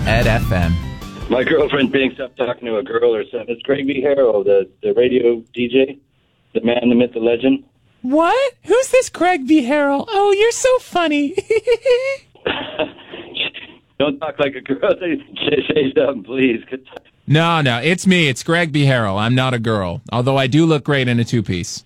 Ed FM. My girlfriend being stop talking to a girl or something. It's Greg V. Harrell, the radio DJ, the man, the myth, the legend. What? Who's this Greg V. Harrell? Oh, you're so funny. Don't talk like a girl. Say something, please. No, it's me. It's Greg B. Harrell. I'm not a girl, although I do look great in a two-piece.